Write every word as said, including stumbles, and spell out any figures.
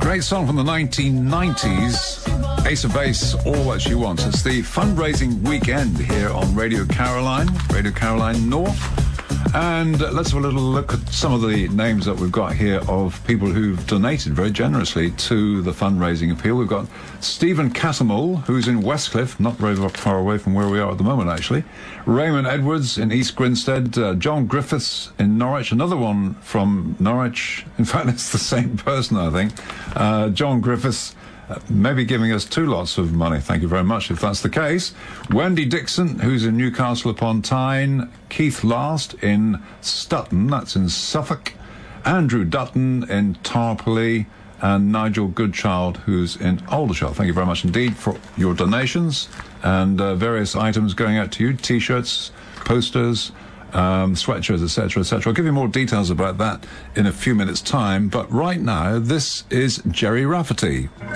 Great song from the nineteen nineties. Ace of Base, All That She Wants. It's the fundraising weekend here on Radio Caroline, Radio Caroline North. And uh, let's have a little look at some of the names that we've got here of people who've donated very generously to the fundraising appeal. We've got Stephen Cattermole, who's in Westcliff, not very far away from where we are at the moment, actually. Raymond Edwards in East Grinstead. Uh, John Griffiths in Norwich. Another one from Norwich. In fact, it's the same person, I think. Uh, John Griffiths. Uh, maybe giving us two lots of money. Thank you very much if that's the case. Wendy Dixon, who's in Newcastle upon Tyne. Keith Last in Stutton, that's in Suffolk. Andrew Dutton in Tarpley. And Nigel Goodchild, who's in Aldershot. Thank you very much indeed for your donations and uh, various items going out to you. T-shirts, posters, Um, sweatshirts, et cetera, et cetera. I'll give you more details about that in a few minutes' time. But right now, this is Gerry Rafferty.